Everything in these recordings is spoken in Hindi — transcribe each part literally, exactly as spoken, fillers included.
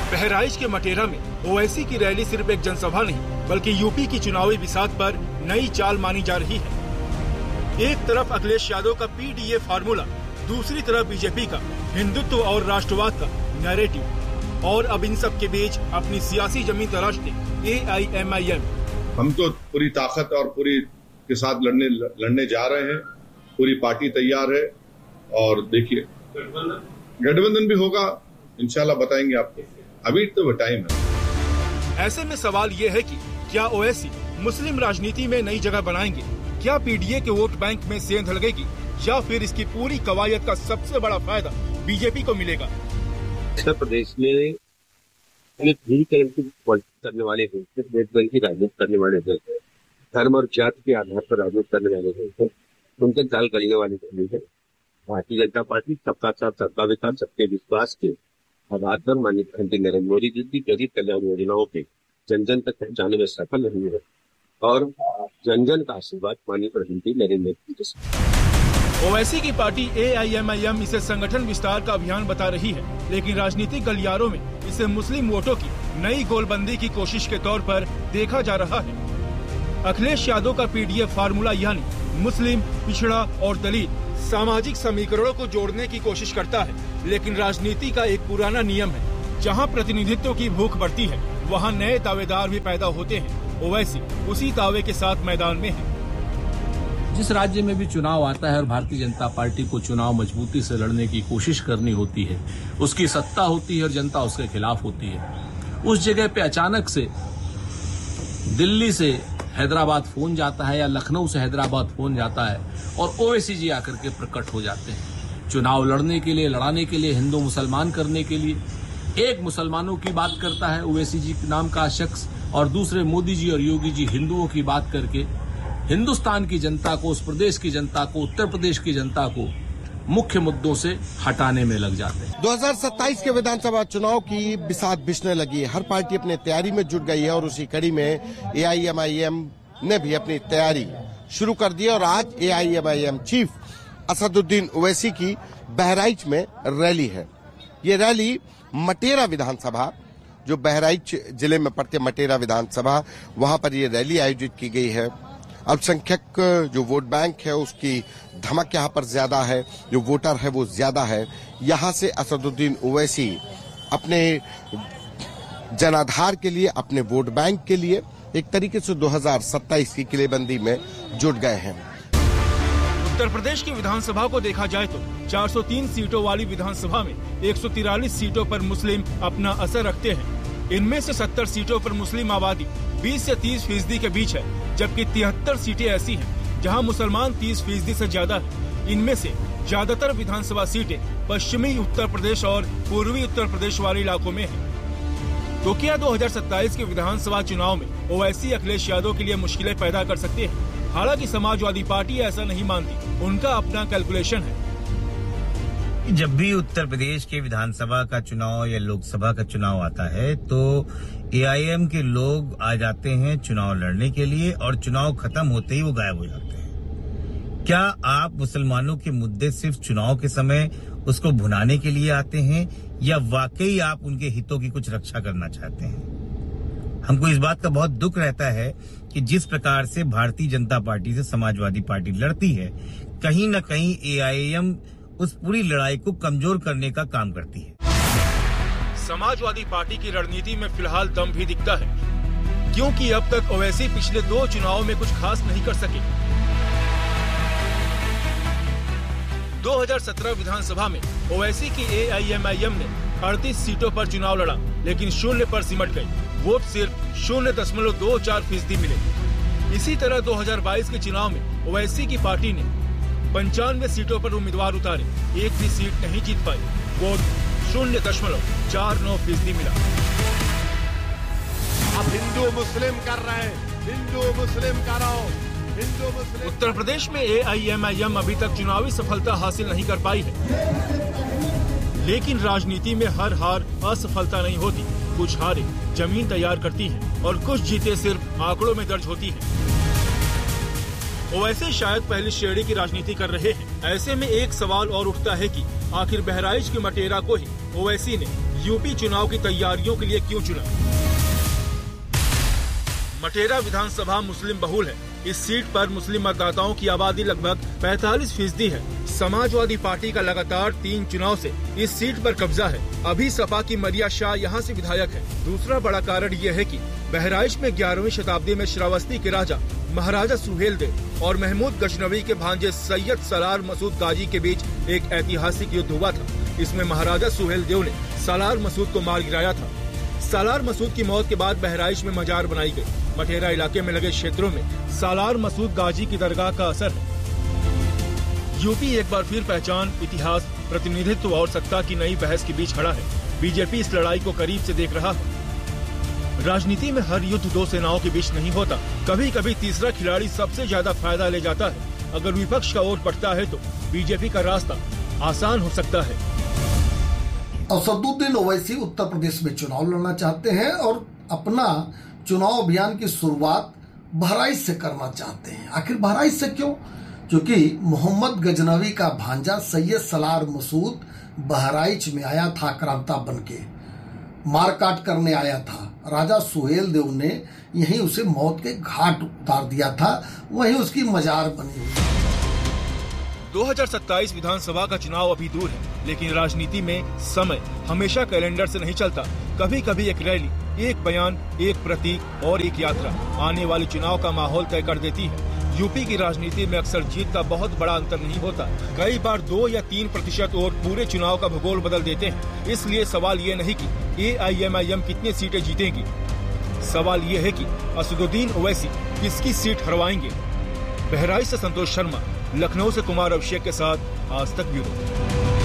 बहराइच के मटेरा में ओवैसी की रैली सिर्फ एक जनसभा नहीं बल्कि यूपी की चुनावी बिसात पर नई चाल मानी जा रही है। एक तरफ अखिलेश यादव का पीडीए फार्मूला, दूसरी तरफ बीजेपी का हिंदुत्व और राष्ट्रवाद का नैरेटिव, और अब इन सब के बीच अपनी सियासी जमीन तराशते ए आई एम आई एम। हम तो पूरी ताकत और पूरी के साथ लड़ने लड़ने जा रहे हैं। पूरी पार्टी तैयार है और देखिए गठबंधन भी होगा, इंशाल्लाह बताएंगे आपको, अभी तो वो टाइम है। ऐसे में सवाल ये है कि क्या ओवैसी मुस्लिम राजनीति में नई जगह बनाएंगे? क्या पीडीए के वोट बैंक में सेंध लगेगी या फिर इसकी पूरी कवायद का सबसे बड़ा फायदा बीजेपी को मिलेगा? उत्तर प्रदेश में ध्रुवीकरण की पॉलिटिक्स करने वाले हैं, देशभक्त की राजनीति करने वाले हैं, धर्म और जाति के आधार पर राजनीति करने वाले हैं, उनके दाल गलने वाले नहीं है। भारतीय जनता पार्टी सबका साथ सबका विकास सबके विश्वास के आधार पर माननीय प्रधानमंत्री नरेंद्र मोदी जी की गरीब कल्याण योजनाओं के जन जन तक पहुंचाने में सफल रही है और जन जन का आशीर्वाद माननीय प्रधानमंत्री नरेंद्र मोदी जी। ओवैसी की party A I am I am इसे संगठन विस्तार का अभियान बता रही है, लेकिन राजनीतिक गलियारों में इसे मुस्लिम वोटों की नई गोलबंदी की कोशिश के तौर पर देखा जा रहा है। अखिलेश यादव का पीडीए फार्मूला यानी मुस्लिम, पिछड़ा और दलित सामाजिक समीकरणों को जोड़ने की कोशिश करता है, लेकिन राजनीति का एक पुराना नियम है, जहां प्रतिनिधित्व की भूख बढ़ती है वहां नए दावेदार भी पैदा होते हैं। ओवैसी उसी दावे के साथ मैदान में है। जिस राज्य में भी चुनाव आता है और भारतीय जनता पार्टी को चुनाव मजबूती से लड़ने की कोशिश करनी होती है, उसकी सत्ता होती है और जनता उसके खिलाफ होती है, उस जगह पे अचानक से दिल्ली से हैदराबाद फोन जाता है या लखनऊ से हैदराबाद फोन जाता है और ओवैसी जी आकर के प्रकट हो जाते हैं। चुनाव लड़ने के लिए, लड़ाने के लिए, हिंदू मुसलमान करने के लिए एक मुसलमानों की बात करता है ओवैसी जी नाम का शख्स और दूसरे मोदी जी और योगी जी हिंदुओं की बात करके हिंदुस्तान की जनता को, उस प्रदेश की जनता को, उत्तर प्रदेश की जनता को मुख्य मुद्दों से हटाने में लग जाते हैं। दो हज़ार सत्ताईस के विधानसभा चुनाव की बिसात बिछने लगी है। हर पार्टी अपने तैयारी में जुट गई है और उसी कड़ी में ए आई एम आई एम ने भी अपनी तैयारी शुरू कर दी और आज ए I am I am chief Asaduddin Owaisi की बहराइच में रैली है। ये रैली मटेरा विधानसभा, जो बहराइच जिले में पड़ते मटेरा विधानसभा, वहां पर ये रैली आयोजित की गई है। अल्पसंख्यक जो वोट बैंक है उसकी धमक यहाँ पर ज्यादा है, जो वोटर है वो ज्यादा है। यहाँ से असदुद्दीन ओवैसी अपने जनाधार के लिए, अपने वोट बैंक के लिए एक तरीके से दो हज़ार सत्ताईस की किलेबंदी में जुट गए हैं। उत्तर प्रदेश की विधानसभा को देखा जाए तो चार सौ तीन सीटों वाली विधानसभा में एक सौ तिरालीस सीटों पर मुस्लिम अपना असर रखते हैं। इनमें से सत्तर सीटों पर मुस्लिम आबादी बीस से तीस फीसदी के बीच है, जबकि तिहत्तर सीटें ऐसी हैं जहां मुसलमान तीस फीसदी से ज्यादा है। इनमें से ज्यादातर विधानसभा सीटें पश्चिमी उत्तर प्रदेश और पूर्वी उत्तर प्रदेश वाले इलाकों में है। तो क्या दो हज़ार सत्ताईस के विधानसभा चुनाव में ओवैसी अखिलेश यादव के लिए मुश्किलें पैदा कर सकते हैं? हालांकि समाजवादी पार्टी ऐसा नहीं मानती, उनका अपना कैलकुलेशन है। जब भी उत्तर प्रदेश के विधानसभा का चुनाव या लोकसभा का चुनाव आता है तो ए आई एम के लोग आ जाते हैं चुनाव लड़ने के लिए और चुनाव खत्म होते ही वो गायब हो जाते हैं। क्या आप मुसलमानों के मुद्दे सिर्फ चुनाव के समय उसको भुनाने के लिए आते हैं या वाकई आप उनके हितों की कुछ रक्षा करना चाहते हैं? हमको इस बात का बहुत दुख रहता है कि जिस प्रकार से भारतीय जनता पार्टी से समाजवादी पार्टी लड़ती है, कहीं न कहीं ए आई एम उस पूरी लड़ाई को कमजोर करने का काम करती है। समाजवादी पार्टी की रणनीति में फिलहाल दम भी दिखता है, क्योंकि अब तक ओवैसी पिछले दो चुनावों में कुछ खास नहीं कर सके। दो हज़ार सत्रह विधानसभा में ओवैसी की ए आई एम आई एम ने अड़तीस सीटों पर चुनाव लड़ा, लेकिन शून्य पर सिमट गई। वोट सिर्फ शून्य दशमलव दो चार फीसदी मिले। इसी तरह दो हज़ार बाईस के चुनाव में ओवैसी की पार्टी ने पंचानवे सीटों पर उम्मीदवार उतारे, एक भी सीट नहीं जीत पाई। वोट शून्य दशमलव चार नौ फीसदी मिला। अब हिंदू मुस्लिम कर रहे हैं, हिंदू मुस्लिम करो, हिंदू मुस्लिम। उत्तर प्रदेश में ए आई एम आई एम अभी तक चुनावी सफलता हासिल नहीं कर पाई है, लेकिन राजनीति में हर हार असफलता नहीं होती। कुछ हारे जमीन तैयार करती है और कुछ जीते सिर्फ आंकड़ों में दर्ज होती है। ओवैसी शायद पहली श्रेणी की राजनीति कर रहे हैं। ऐसे में एक सवाल और उठता है कि आखिर बहराइच के मटेरा को ही ओवैसी ने यूपी चुनाव की तैयारियों के लिए क्यों चुना? मटेरा विधानसभा मुस्लिम बहुल है। इस सीट पर मुस्लिम मतदाताओं की आबादी लगभग पैंतालीस फीसदी है। समाजवादी पार्टी का लगातार तीन चुनाव से इस सीट पर कब्जा है। अभी सपा की मरिया शाह यहाँ से विधायक है। दूसरा बड़ा कारण ये है कि बहराइच में ग्यारहवीं शताब्दी में श्रावस्ती के राजा महाराजा सुहेलदेव और महमूद गजनवी के भांजे सैयद सलार मसूद गाजी के बीच एक ऐतिहासिक युद्ध हुआ था। इसमें महाराजा सुहेलदेव ने सालार मसूद को मार गिराया था। सालार मसूद की मौत के बाद बहराइच में मजार बनाई गई। मटेरा इलाके में लगे क्षेत्रों में सालार मसूद गाजी की दरगाह का असर है। यूपी एक बार फिर पहचान, इतिहास, प्रतिनिधित्व और सत्ता की नई बहस के बीच खड़ा है। बीजेपी इस लड़ाई को करीब से देख रहा है। राजनीति में हर युद्ध दो सेनाओं के बीच नहीं होता। कभी कभी तीसरा खिलाड़ी सबसे ज्यादा फायदा ले जाता है। अगर विपक्ष का वोट बढ़ता है तो बीजेपी का रास्ता आसान हो सकता है। असदुद्दीन ओवैसी उत्तर प्रदेश में चुनाव लड़ना चाहते हैं और अपना चुनाव अभियान की शुरुआत बहराइच से करना चाहते हैं। आखिर बहराइच से क्यों? क्योंकि मोहम्मद गजनवी का भांजा सैयद सलार मसूद बहराइच में आया था आक्रांता बनके, मारकाट करने आया था। राजा सुहेलदेव ने यहीं उसे मौत के घाट उतार दिया था, वहीं उसकी मजार बनी हुई। दो हज़ार सत्ताईस विधानसभा का चुनाव अभी दूर है, लेकिन राजनीति में समय हमेशा कैलेंडर से नहीं चलता। कभी कभी एक रैली, एक बयान, एक प्रतीक और एक यात्रा आने वाले चुनाव का माहौल तय कर देती है। यूपी की राजनीति में अक्सर जीत का बहुत बड़ा अंतर नहीं होता। कई बार दो या तीन प्रतिशत वोट पूरे चुनाव का भूगोल बदल देते हैं। इसलिए सवाल ये नहीं कि ए आई एम आई एम कितनी सीटें जीतेंगी, सवाल ये है कि असदुद्दीन ओवैसी किसकी सीट हरवाएंगे। बहराइच से संतोष शर्मा, लखनऊ से कुमार अभिषेक के साथ आज तक ब्यूरो।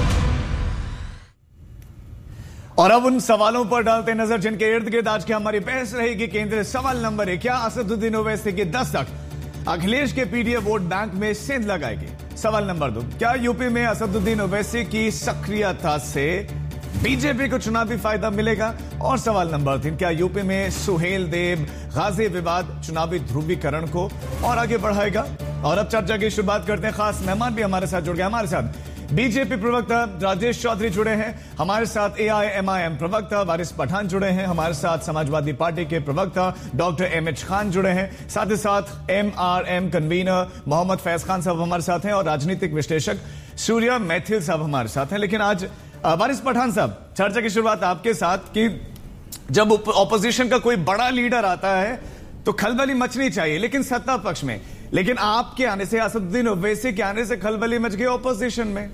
और अब उन सवालों पर डालते नजर जिनके इर्द गिर्द आज की हमारी बहस रहेगी। केंद्रीय सवाल नंबर एक, क्या असदुद्दीन ओवैसी की दस्तक अखिलेश के पीडीए वोट बैंक में सेंध लगाएगी? सवाल नंबर दो, क्या यूपी में असदुद्दीन ओवैसी की सक्रियता से बीजेपी को चुनावी फायदा मिलेगा? और सवाल नंबर तीन, क्या यूपी में सुहेलदेव गाजी विवाद चुनावी ध्रुवीकरण को और आगे बढ़ाएगा? और अब चर्चा की शुरुआत करते हैं। खास मेहमान भी हमारे साथ जुड़ गए। हमारे साथ बीजेपी प्रवक्ता राजेश चौधरी जुड़े हैं, हमारे साथ ए आई एम आई एम प्रवक्ता वारिस पठान जुड़े हैं, हमारे साथ समाजवादी पार्टी के प्रवक्ता डॉक्टर एम एच खान जुड़े हैं, साथ ही साथ M R M convener Mohammad Faiz Khan साहब हमारे साथ हैं और राजनीतिक विश्लेषक सूर्या मैथिल साहब हमारे साथ हैं। लेकिन आज वारिस पठान साहब, चर्चा की शुरुआत आपके साथ कि जब ऑपोजिशन का कोई बड़ा लीडर आता है तो खलबली मचनी चाहिए, लेकिन सत्ता पक्ष में, लेकिन आपके आने से, असदुद्दीन ओवैसी के आने से खलबली मच गई ऑपोजिशन में।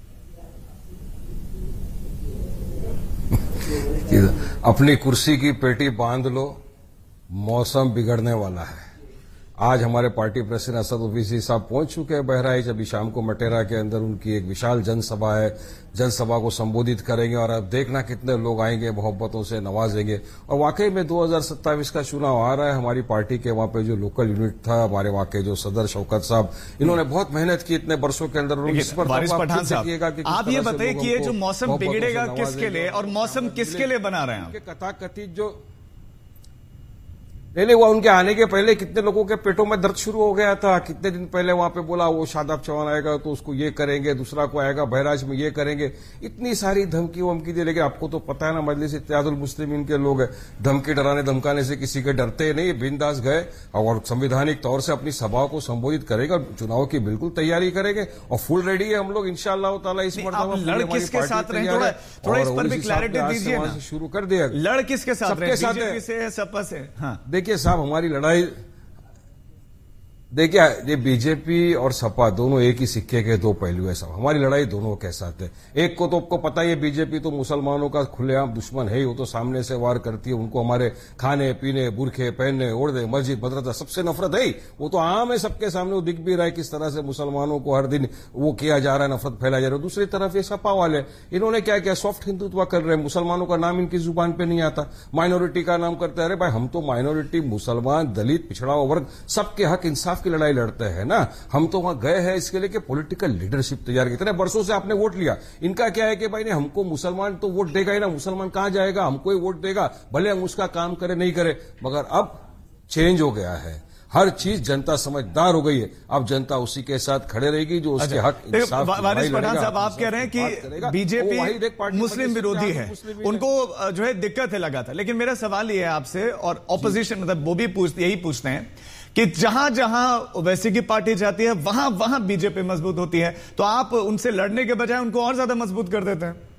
अपनी कुर्सी की पेटी बांध लो, मौसम बिगड़ने वाला है। आज हमारे पार्टी प्रेसिडेंट असद ओवैसी साहब पहुंच चुके हैं बहराइच। अभी शाम को मटेरा के अंदर उनकी एक विशाल जनसभा है, जनसभा को संबोधित करेंगे और अब देखना कितने लोग आएंगे, मोहब्बतों से नवाजेंगे। और वाकई में दो हज़ार सत्ताईस का चुनाव आ रहा है। हमारी पार्टी के वहां पे जो लोकल यूनिट था, हमारे वाकई जो सदर शौकत साहब, इन्होंने बहुत मेहनत की इतने वर्षों के अंदर। पठान साहब, आप ये बताइए कि ये जो मौसम बिगड़ेगा किसके लिए और मौसम किसके लिए बना रहे हैं? कथाकथित जो नहीं नहीं वो उनके आने के पहले कितने लोगों के पेटों में दर्द शुरू हो गया था। कितने दिन पहले वहां पे बोला वो शादाब चौहान आएगा तो उसको ये करेंगे, दूसरा को आएगा बहराइच में ये करेंगे, इतनी सारी धमकी वमकी दी। लेकिन आपको तो पता है ना, मजलिस इत्तेहादुल मुस्लिमीन के लोग धमकी डराने धमकाने से किसी के डरते नहीं। बिंदास गए और संवैधानिक तौर से अपनी सभाओं को संबोधित करेगा, चुनाव की बिल्कुल तैयारी करेंगे और फुल रेडी है हम लोग इंशाअल्लाह ताला। इस लड़ किसके साथ रहे, थोड़ा थोड़ा इस पर भी क्लैरिटी दीजिए ना। शुरू कर दिया, लड़ किसके साथ रहे? बीजेपी से, सपा से? हाँ देखिए साहब, हमारी लड़ाई देखिए, ये बीजेपी और सपा दोनों एक ही सिक्के के दो पहलू है साहब। हमारी लड़ाई दोनों के साथ है। एक को तो आपको पता ही है, बीजेपी तो मुसलमानों का खुलेआम दुश्मन है ही। वो तो सामने से वार करती है, उनको हमारे खाने पीने, बुरखे पहनने, ओढ़ने, मस्जिद मदरसा सबसे नफरत है ही। वो तो आम है सबके सामने, वो दिख भी रहा है किस तरह से मुसलमानों को हर दिन वो किया जा रहा है, नफरत फैलाया जा रहा है। दूसरी तरफ ये सपा वाले, इन्होंने क्या किया, सॉफ्ट हिंदुत्व कर रहे हैं। मुसलमानों का नाम इनकी जुबान पे नहीं आता, माइनॉरिटी का नाम करते हैं। अरे भाई, हम तो माइनॉरिटी, मुसलमान, दलित, पिछड़ा वर्ग, सबके हक इंसाफ की लड़ाई लड़ते हैं ना। हम तो वहां गए हैं इसके लिए कि पॉलिटिकल लीडरशिप तैयार की। इतने वर्षों से आपने वोट लिया, इनका क्या है कि भाई ने हमको मुसलमान तो वोट देगा ही ना, मुसलमान कहां जाएगा, हमको ही वोट देगा, भले हम उसका काम करे नहीं करे। मगर अब चेंज हो गया है। हर चीज जनता समझदार हो गई है। अब जनता उसी के साथ खड़े रहेगी जो उसके हक इंसाफ की लड़ाई लड़ेगा। पठान साहब, आप कह रहे हैं कि बीजेपी मुस्लिम विरोधी है, उनको जो है दिक्कत है लगा था। लेकिन मेरा सवाल ये है आपसे, और ऑपोजिशन मतलब वो भी पूछते यही पूछते हैं कि जहां जहां ओवैसी की पार्टी जाती है वहां वहां बीजेपी मजबूत होती है, तो आप उनसे लड़ने के बजाय उनको और ज्यादा मजबूत कर देते हैं।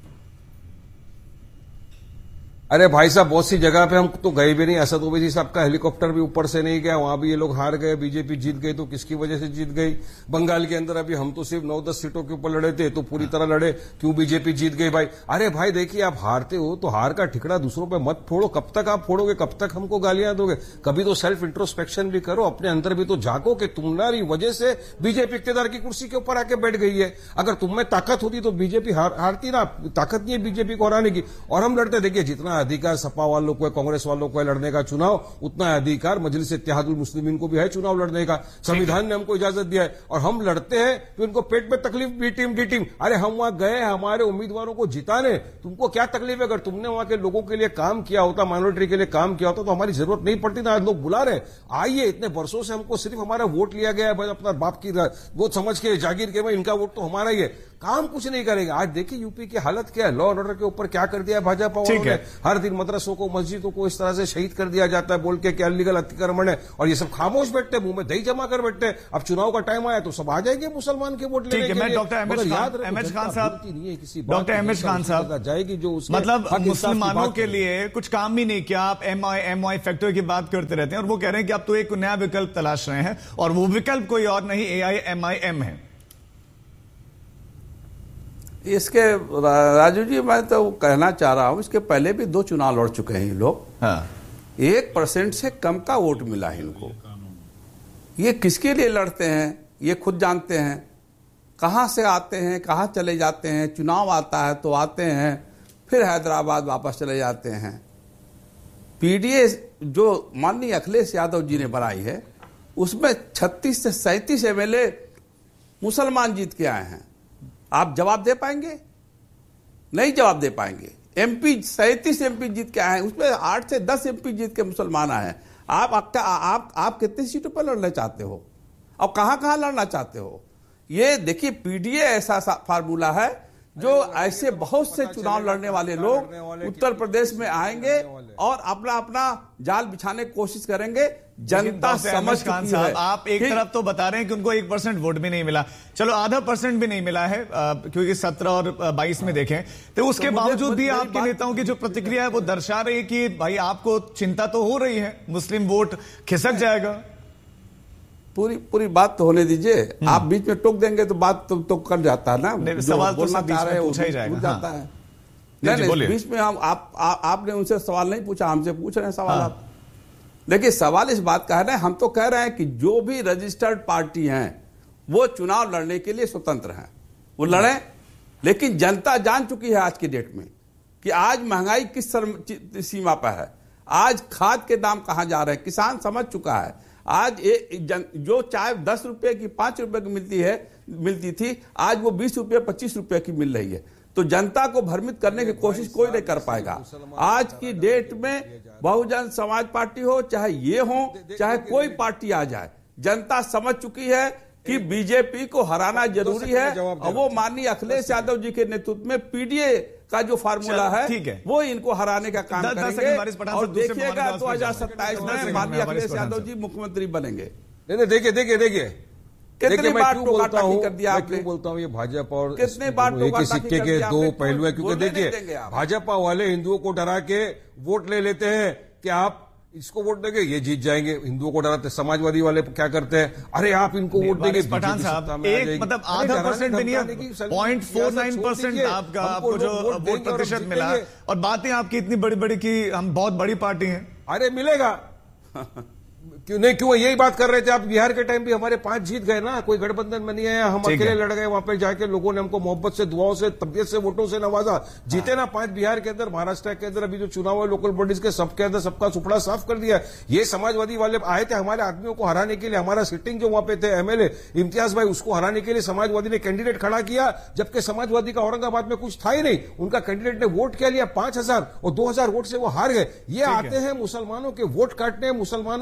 अरे भाई साहब, बहुत सी जगह पे हम तो गए भी नहीं। असद ओवैसी साहब का हेलीकॉप्टर भी ऊपर से नहीं गया, वहां भी ये लोग हार गए। बीजेपी जीत गई तो किसकी वजह से जीत गई? बंगाल के अंदर अभी हम तो सिर्फ नौ दस सीटों के ऊपर लड़े थे, तो पूरी तरह लड़े, क्यों बीजेपी जीत गई भाई? अरे भाई देखिए, आप हारते हो तो हार का ठिकड़ा दूसरों पे मत फोड़ो। कब तक आप फोड़ोगे? कब तक हमको गालियां दोगे? कभी तो सेल्फ इंट्रोस्पेक्शन भी करो, अपने अंदर भी तो झांको कि तुम्हारी वजह से बीजेपी इख्तियार की कुर्सी के ऊपर आके बैठ गई है। अगर तुम में ताकत होती तो बीजेपी हार, हारती ना। ताकत नहीं है बीजेपी को हराने की, और हम लड़ते। देखिए, जितना अधिकार सपा वालों को है, कांग्रेस वालों को है लड़ने का चुनाव, उतना अधिकार मजलिस इत्तेहादुल मुस्लिमीन को भी है चुनाव लड़ने का। संविधान ने हमको इजाजत दिया है, और हम लड़ते हैं तो इनको पेट में तकलीफ, बी टीम डी टीम। अरे हम वहां गए हमारे उम्मीदवारों को जिताने, तुमको क्या तकलीफ है? अगर तुमने वहां के लोगों के लिए काम किया होता, माइनॉरिटी के लिए काम किया होता, तो हमारी जरूरत नहीं पड़ती ना। आज लोग बुला रहे, आइए। इतने वर्षों से हमको सिर्फ हमारा वोट लिया गया है, अपना बाप की वो समझ के जागीर के में इनका वोट तो हमारा ही है, काम कुछ नहीं करेगा। आज देखिए यूपी की हालत क्या है, लॉ एंड ऑर्डर के ऊपर क्या कर दिया है भाजपा वालों ने। हर दिन मदरसों को, मस्जिदों को इस तरह से शहीद कर दिया जाता है, बोल के कि अनलीगल अतिक्रमण है, और ये सब खामोश बैठते हैं, मुंह में दही जमा कर बैठते हैं। अब चुनाव का टाइम आया तो सब आ जाएंगे मुसलमान के वोट लेने के लिए। डॉक्टर अहमद खान साहब, डॉक्टर अहमद खान साहब जाएगी जो मतलब मुसलमानों के लिए कुछ काम ही नहीं किया। आप M I am I factor की बात करते रहते हैं, और वो कह रहे हैं कि आप तो एक नया विकल्प तलाश रहे हैं, और वो विकल्प कोई और नहीं ए आई एम आई एम है। इसके राजू जी, मैं तो कहना चाह रहा हूं, इसके पहले भी दो चुनाव लड़ चुके हैं ये लोग। हाँ। एक परसेंट से कम का वोट मिला है इनको। ये किसके लिए लड़ते हैं ये खुद जानते हैं। कहां से आते हैं, कहां चले जाते हैं, चुनाव आता है तो आते हैं, फिर हैदराबाद वापस चले जाते हैं। पीडीए जो माननीय अखिलेश यादव जी ने बनाई है, उसमें छत्तीस से सैंतीस एमएलए मुसलमान जीत के आए हैं। आप जवाब दे पाएंगे? नहीं जवाब दे पाएंगे। एमपी सैंतीस एमपी जीत के आए हैं, उसमें आठ से दस एमपी जीत के मुसलमान आए हैं। आप आप, आप आप कितनी सीटों पर लड़ना चाहते हो और कहां कहां लड़ना चाहते हो? ये देखिए, पीडीए ऐसा फार्मूला है जो ऐसे बहुत से चुनाव लड़ने वाले लोग उत्तर प्रदेश में आएंगे और अपना अपना जाल बिछाने की कोशिश करेंगे। जनता समझ चुकी है। आप एक तरफ तो बता रहे हैं कि उनको एक परसेंट वोट भी नहीं मिला, चलो आधा परसेंट भी नहीं मिला है, आ, क्योंकि सत्रह और बाईस में देखें तो उसके तो बावजूद भी आपके नेताओं की जो प्रतिक्रिया है वो दर्शा रही है कि भाई आपको चिंता तो हो रही है, मुस्लिम वोट खिसक जाएगा। पूरी पूरी बात तो होने दीजिए। आप बीच में टोक देंगे तो बात तो, तो कर जाता है ना। सवाल तो सब बीच में पूछा ही जाएगा। जाता है नहीं, नहीं बीच में हम आप, आ, आपने उनसे सवाल नहीं पूछा, हमसे पूछ रहे हैं सवाल। हाँ। आप देखिए, सवाल इस बात का है ना, हम तो कह रहे हैं कि जो भी रजिस्टर्ड पार्टी हैं वो चुनाव लड़ने के लिए स्वतंत्र हैं, वो लड़ें। लेकिन जनता जान चुकी है आज की डेट में कि आज महंगाई किस सीमा पर है, आज खाद के दाम कहां जा रहे हैं, किसान समझ चुका है। आज ए, जो चाय दस रुपए की पांच रुपए की मिलती है मिलती थी, आज वो बीस रुपए पच्चीस रुपए की मिल रही है। तो जनता को भ्रमित करने की कोशिश कोई नहीं कर पाएगा। आज की डेट में बहुजन समाज पार्टी हो, चाहे ये हो, चाहे कोई पार्टी आ जाए, जनता समझ चुकी है कि बीजेपी को हराना जरूरी है। और वो माननीय अखिलेश यादव जी के नेतृत्व में पीडीए का जो फार्मूला है, है वो इनको हराने का काम करेंगे। और देखिएगा दो हजार सत्ताईस में माननीय अखिलेश यादव जी मुख्यमंत्री बनेंगे। देखिए देखिए देखिए कितनी बार टोका कर दिया आपने? क्यों बोलता हूँ ये भाजपा और कितने बार एक ही सिक्के के दो पहलू है। क्योंकि देखिए, भाजपा वाले हिंदुओं को डरा के वोट ले लेते हैं कि आप इसको वोट देंगे ये जीत जाएंगे, हिंदुओं को डराते। समाजवादी वाले क्या करते हैं, अरे आप इनको वोट देंगे, पठान साहब एक मतलब आधा परसेंट भी नहीं है, पॉइंट फोर नाइन परसेंट आपका आपको जो वोट प्रतिशत मिला, और बातें आपकी इतनी बड़ी बड़ी कि हम बहुत बड़ी पार्टी हैं। अरे मिलेगा क्यों नहीं, क्यों यही बात कर रहे थे आप। बिहार के टाइम भी हमारे पांच जीत गए ना, कोई गठबंधन में नहीं आया, हम अकेले लड़ गए। वहां पे जाके लोगों ने हमको मोहब्बत से, दुआओं से, तबियत से, वोटों से नवाजा, जीते ना पांच। बिहार के अंदर, महाराष्ट्र के अंदर अभी जो चुनाव है लोकल बॉडीज के, सबके अंदर सबका सुपड़ा साफ कर दिया। ये समाजवादी वाले आए थे हमारे आदमियों को हराने के लिए। हमारा सिटिंग जो वहां पे थे एमएलए इम्तियाज भाई, उसको हराने के लिए समाजवादी ने कैंडिडेट खड़ा किया, जबकि समाजवादी का औरंगाबाद में कुछ था ही नहीं। उनका कैंडिडेट ने वोट क्या लिया, पांच हजार और दो हजार वोट से वो हार गए। ये आते हैं मुसलमानों के वोट काटने, मुसलमानों को हराने।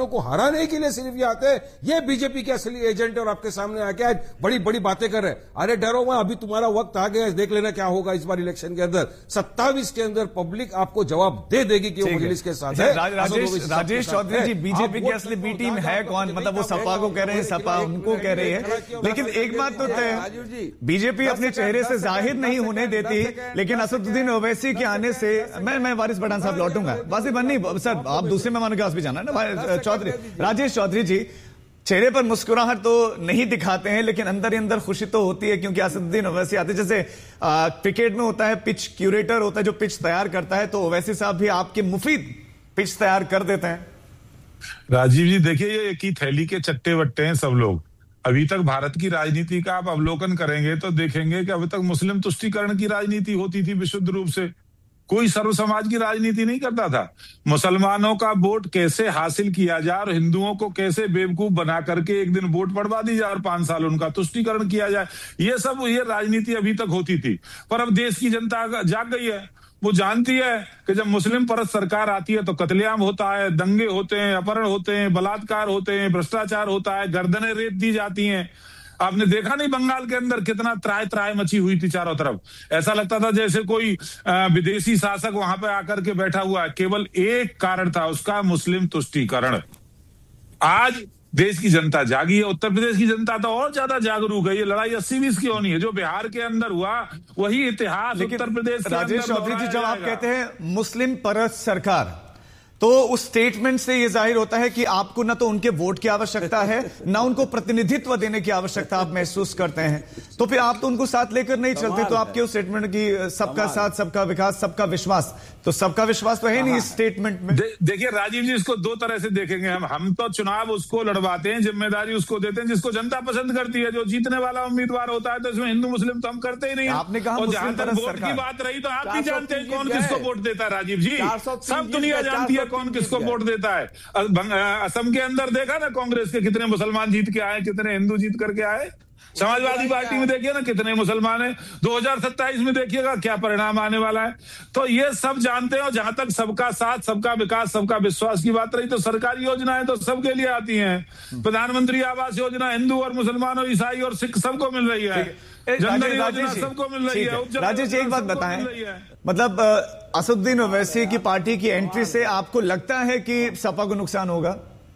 खाने के लिए सिर्फ ये आते हैं। ये बीजेपी के असली एजेंट और आपके सामने आके आज बड़ी बड़ी बातें कर रहे हैं। अरे डरो मत, अभी तुम्हारा वक्त आ गया, देख लेना क्या होगा इस बार इलेक्शन के अंदर। सत्ताईस के अंदर पब्लिक आपको जवाब दे देगी कि वो मजलिस के साथ है। राजेश राजेश चौधरी जी, बीजेपी की असली बी टीम है कौन? मतलब वो सपा को कह रहे हैं, सपा उनको कह रही है, लेकिन एक बात तो तय है, बीजेपी अपने चेहरे से जाहिर नहीं होने देती, लेकिन असदुद्दीन ओवैसी के आने से मैं मैं वारिस पठान साहब लौटूंगा। वासिफ नहीं सर, आप दूसरे मेहमानों के पास भी जाना है ना। चौधरी राजेश चौधरी जी, चेहरे पर मुस्कुराहट तो नहीं दिखाते हैं, लेकिन अंदर ही अंदर खुशी तो होती है, क्योंकि असदुद्दीन ओवैसी आते, जैसे क्रिकेट में होता है पिच क्यूरेटर होता है जो पिच तैयार करता है, तो ओवैसी साहब भी आपके मुफीद पिच तैयार कर देते हैं। राजीव जी देखिए, ये एक ही थैली के चट्टे वट्टे हैं सब लोग। अभी तक भारत की राजनीति का आप अवलोकन करेंगे तो देखेंगे कि अभी तक मुस्लिम तुष्टीकरण की राजनीति होती थी विशुद्ध रूप से। कोई सर्व समाज की राजनीति नहीं करता था। मुसलमानों का वोट कैसे हासिल किया जाए और हिंदुओं को कैसे बेवकूफ बना करके एक दिन वोट बढ़वा दी जाए और पांच साल उनका तुष्टीकरण किया जाए, ये सब ये राजनीति अभी तक होती थी। पर अब देश की जनता जाग गई है, वो जानती है कि जब मुस्लिम परस्त सरकार आती है तो कत्लेआम होता है, दंगे होते हैं, अपहरण होते हैं, बलात्कार होते हैं, भ्रष्टाचार होता है, गर्दनें रेत दी जाती हैं। आपने देखा नहीं बंगाल के अंदर कितना त्राय त्राय मची हुई थी चारों तरफ। ऐसा लगता था जैसे कोई विदेशी शासक वहां पे आकर के बैठा हुआ है। केवल एक कारण था उसका, मुस्लिम तुष्टीकरण। आज देश की जनता जागी है, उत्तर प्रदेश की जनता तो और ज्यादा जागरूक है। ये लड़ाई अस्सी बीस की होनी है, जो बिहार के अंदर हुआ वही इतिहास उत्तर प्रदेश के राजेश अंदर चौधरी जी, जब आप कहते हैं मुस्लिम परस्त सरकार, तो उस स्टेटमेंट से यह जाहिर होता है कि आपको न तो उनके वोट की आवश्यकता है, न उनको प्रतिनिधित्व देने की आवश्यकता आप महसूस करते हैं। तो फिर आप तो उनको साथ लेकर नहीं चलते, तो आपके उस स्टेटमेंट की सबका साथ, सबका विकास, सबका विश्वास, तो सबका विश्वास तो है नहीं इस स्टेटमेंट में। दे, देखिए राजीव जी, इसको दो तरह से देखेंगे हम हम तो चुनाव उसको लड़वाते हैं, जिम्मेदारी उसको देते हैं जिसको जनता पसंद करती है। जो जीतने वाला उम्मीदवार होता है तो इसमें हिंदू मुस्लिम तो हम करते ही नहीं। आपने कहा और जहां तक वोट की बात रही तो आप भी जानते हैं कौन किसको वोट देता है। राजीव जी, सब दुनिया जानती है कौन किसको वोट देता है। असम के अंदर देखा ना कांग्रेस के कितने मुसलमान जीत के आए, कितने हिंदू जीत करके आए। समाजवादी पार्टी में देखिए ना कितने मुसलमान हैं। दो हजार सत्ताईस में देखिएगा क्या परिणाम आने वाला है। तो ये सब जानते हैं। और जहां तक सबका साथ, सबका विकास, सबका विश्वास की बात रही तो सरकारी योजनाएं तो सबके लिए आती हैं। प्रधानमंत्री आवास योजना हिंदू और मुसलमान और ईसाई और सिख सबको मिल रही है। जनधन योजना सबको मिल रही है। राजेश जी, एक बात बताएं, मतलब असदुद्दीन ओवैसी की पार्टी की एंट्री से आपको लगता है कि सपा को नुकसान होगा?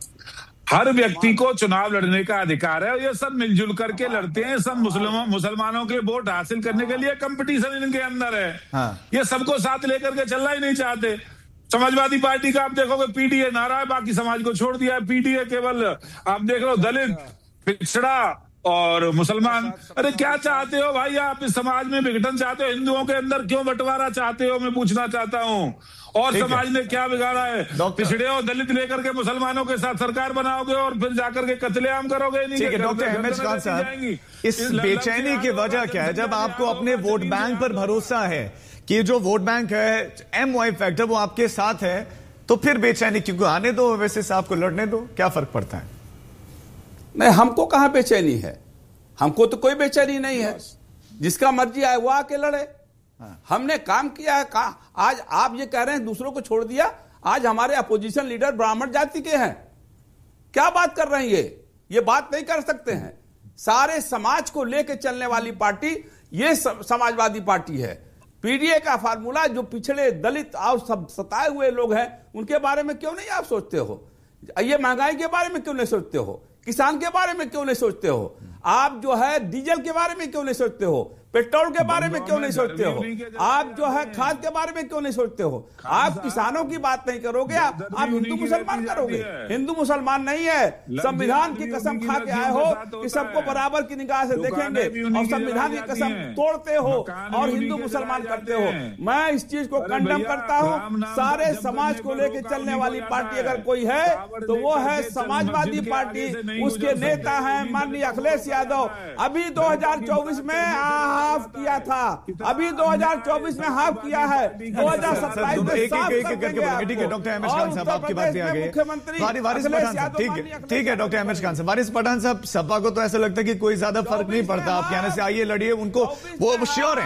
हर व्यक्ति को चुनाव लड़ने का अधिकार है और ये सब मिलजुल करके लड़ते हैं। सब मुसलमानों मुसलमानों के वोट हासिल करने के लिए कंपटीशन इनके अंदर है। हाँ। ये सबको साथ लेकर के चलना ही नहीं चाहते। समाजवादी पार्टी का आप देखोगे पीडीए नारा है, बाकी समाज को छोड़ दिया है। पीडीए केवल आप देख लो दलित, पिछड़ा और मुसलमान। अरे क्या चाहते हो भाई आप? इस समाज में विघटन चाहते हो? हिंदुओं के अंदर क्यों बंटवारा चाहते हो? मैं पूछना चाहता हूँ। और समाज ने क्या बिगाड़ा है? पिछड़े और दलित लेकर के मुसलमानों के साथ सरकार बनाओगे और फिर जाकर के कत्लेआम करोगे। नहीं, ठीक है डॉक्टर अहमद खान साहब, इस बेचैनी की वजह क्या है? जब आपको अपने वोट बैंक पर भरोसा है कि जो वोट बैंक है एम वाई फैक्टर वो आपके साथ है, तो फिर बेचैनी क्यों? आने दो वैसे साहब को लड़ने दो, क्या फर्क पड़ता है? नहीं, हमको कहां बेचैनी है? हमको तो कोई बेचैनी नहीं है। जिसका मर्जी आए वो आके लड़े। हमने काम किया है। का, आज आप ये कह रहे हैं दूसरों को छोड़ दिया। आज हमारे अपोजिशन लीडर ब्राह्मण जाति के हैं। क्या बात कर रहे हैं? ये ये बात नहीं कर सकते हैं। सारे समाज को लेकर चलने वाली पार्टी ये समाजवादी पार्टी है। पीडीए का फार्मूला, जो पिछड़े दलित और सब सताए हुए लोग हैं उनके बारे में क्यों नहीं आप सोचते हो? ये महंगाई के बारे में क्यों नहीं सोचते हो? किसान के बारे में क्यों नहीं सोचते हो? आप जो है डीजल के बारे में क्यों नहीं सोचते हो? पेट्रोल के बारे में क्यों नहीं सोचते हो? आप जो है खाद के बारे में क्यों नहीं सोचते हो? आप किसानों की बात नहीं करोगे, आप आप हिंदू मुसलमान करोगे। हिंदू मुसलमान नहीं है। संविधान की कसम खा के आए हो कि सबको बराबर की निगाह से देखेंगे और संविधान की कसम तोड़ते हो और हिंदू मुसलमान करते हो। मैं इस चीज को कंडम करता हूँ। सारे समाज को लेकर चलने वाली पार्टी अगर कोई है तो वो है समाजवादी पार्टी। उसके नेता है माननीय अखिलेश यादव। अभी दो हजार चौबीस में हाफ किया था, अभी दो हजार चौबीस में हाफ किया है, दो हजार सत्ताईस में साफ कर देंगे। ठीक है डॉक्टर अहमद खान साहब, आपकी बात भी आ गई। मुख्यमंत्री वारिस पठान साहब, ठीक है ठीक है डॉक्टर अहमद खान साहब। वारिस पठान साहब, सपा को तो ऐसा लगता है कि कोई ज्यादा फर्क नहीं पड़ता आपके आने से, आइए लड़िए। उनको वो श्योर हैं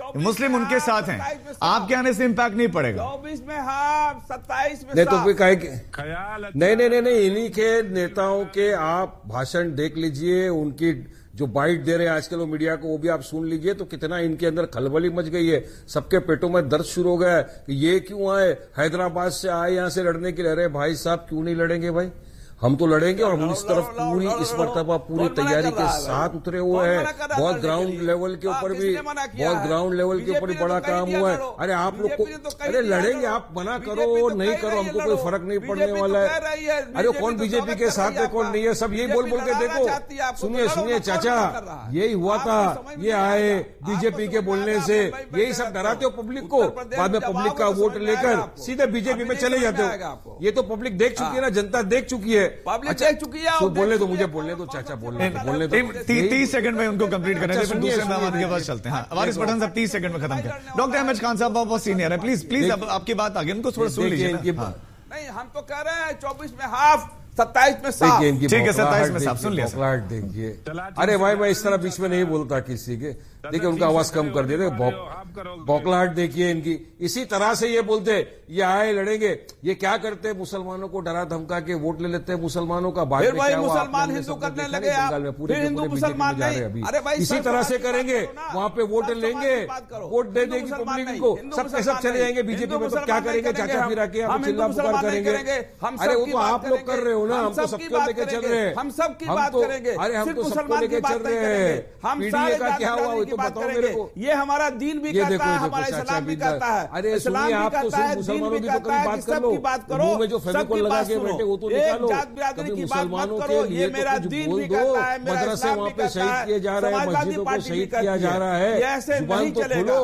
मुस्लिम उनके साथ हैं, आपके आने से इम्पैक्ट नहीं पड़ेगा। चौबीस में हाफ, सत्ताईस में नहीं तो फिर कहे ख्याल नहीं नहीं नहीं नहीं इन्हीं के नेताओं के आप भाषण देख लीजिए, उनकी जो बाइट दे रहे हैं आजकल वो मीडिया को, वो भी आप सुन लीजिए, तो कितना इनके अंदर खलबली मच गई है, सबके पेटों में दर्द शुरू हो गया है कि ये क्यों आए, हैदराबाद से आए यहां से लड़ने के लिए। रहे भाई साहब क्यों नहीं लड़ेंगे भाई, हम तो लड़ेंगे और हम इस तरफ पूरी इस मर्तबा पूरी तैयारी के साथ उतरे हुए हैं। बहुत ग्राउंड लेवल के ऊपर भी बहुत ग्राउंड लेवल के ऊपर भी बड़ा काम हुआ है। अरे आप लोग को अरे लड़ेंगे, आप मना करो नहीं करो, हमको कोई फर्क नहीं पड़ने वाला है। अरे कौन बीजेपी के साथ है कौन नहीं है, सब यही बोल बोल के देखो। सुनिए सुनिए चाचा, यही हुआ था, ये आए बीजेपी के बोलने से, यही सब डराते हो पब्लिक को, बाद में पब्लिक का वोट लेकर सीधे बीजेपी में चले जाते हो। ये तो पब्लिक देख चुकी है ना, जनता देख चुकी है। पब्लिक अच्छा, देख चुकी है। तो बोलने तो मुझे बोलने तो चाचा बोलने बोलने तो तीस सेकंड में उनको कंप्लीट करें, फिर दूसरे मेहमान के पास चलते हैं। वारिस पठान साहब तीस सेकंड में खत्म करें। डॉक्टर अहमद खान साहब बहुत सीनियर है, प्लीज प्लीज आपकी बात आगे उनको थोड़ा सुन लीजिए। नहीं हम तो कह रहे हैं चौबीस में हाफ, सत्ताईस में साफ। ठीक है, सत्ताईस में साफ, सुन लिया। देखिए अरे भाई मैं इस तरह बीच में नहीं बोलता किसी के, देखिए उनका आवाज कम कर देते, बौखलाहट देखिए इनकी। इसी तरह से ये बोलते ये आए लड़ेंगे, ये क्या करते हैं, मुसलमानों को डरा धमका के वोट ले लेते हैं मुसलमानों का। बाद में क्या हुआ, मुसलमान हिंदू करने लगे बंगाल में पूरे हिंदू मुसलमान जा रहे हैं अभी। इसी तरह से करेंगे, वहां पे वोट लेंगे, वोट दे देगी पब्लिक को, सब के सब चले जाएंगे बीजेपी में। तो क्या करेंगे चाचा फिर आके आप चिल्ला पुकार करेंगे। अरे वो तो आप लोग कर रहे हो ना, हम तो सबको लेके चल रहे हैं, हम सबकी बात करेंगे। अरे हम तो सबको लेके चल रहे हैं। पीडीए का क्या हुआ वो तो बताओ मेरे को। ये हमारा दीन भी कहता है, हमारा इस्लाम भी कहता है। अरे सुनिए, आप तो सिर्फ मुसलमानों की तो कभी बात कर लो, मुंह में जो फेविकोल लगा के बैठे वो तो निकालो। कभी मुसलमानों के लिए तो कुछ बोल दो। मदरसे वहाँ पे शहीद किए जा रहे हैं, मस्जिदों को शहीद किया जा रहा है, जुबान तो खोलो।